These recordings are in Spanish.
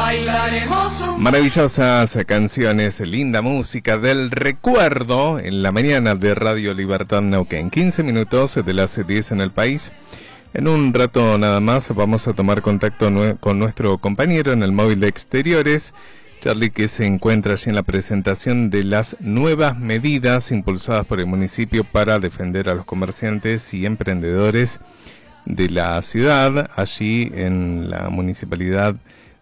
Maravillosas canciones, linda música del recuerdo en la mañana de Radio Libertad Neuquén. 15 minutos de las 10 en el país. En un rato nada más vamos a tomar contacto con nuestro compañero en el móvil de exteriores, Charlie, que se encuentra allí en la presentación de las nuevas medidas impulsadas por el municipio para defender a los comerciantes y emprendedores de la ciudad, allí en la municipalidad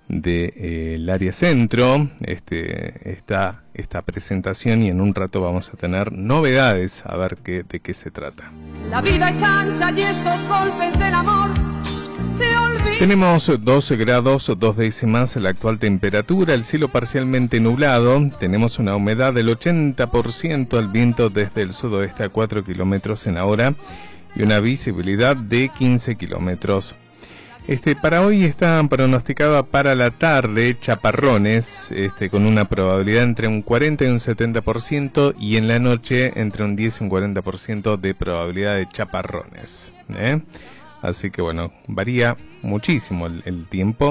del área centro. Está esta presentación y en un rato vamos a tener novedades, a ver de qué se trata. La vida es ancha y estos golpes del amor se olvidan. Tenemos 12 grados 2 décimas la actual temperatura, el cielo parcialmente nublado, tenemos una humedad del 80%, el viento desde el sudoeste a 4 kilómetros en la hora y una visibilidad de 15 kilómetros. Para hoy está pronosticada para la tarde chaparrones, con una probabilidad entre un 40 y un 70%, y en la noche entre un 10 y un 40% de probabilidad de chaparrones. Así que bueno, varía muchísimo el tiempo,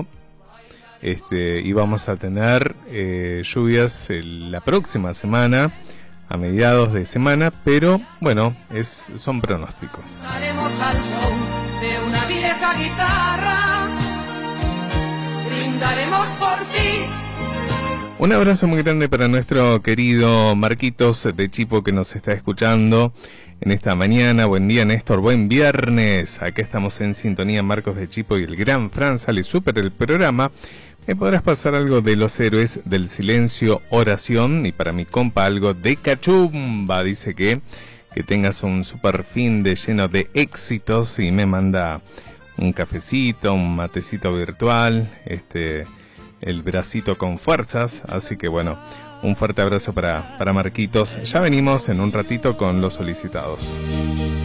y vamos a tener lluvias la próxima semana, a mediados de semana, pero bueno, son pronósticos. Haremos al son de una vieja guitarra, brindaremos por ti. Un abrazo muy grande para nuestro querido Marquitos de Chipo, que nos está escuchando en esta mañana. Buen día, Néstor, buen viernes. Acá estamos en sintonía, Marcos de Chipo y el gran Fran. Sale súper el programa. ¿Me podrás pasar algo de los héroes del silencio, oración? Y para mi compa algo de cachumba. Dice que tengas un super fin de lleno de éxitos, y me manda un cafecito, un matecito virtual, el bracito con fuerzas. Así que bueno, un fuerte abrazo para Marquitos. Ya venimos en un ratito con los solicitados.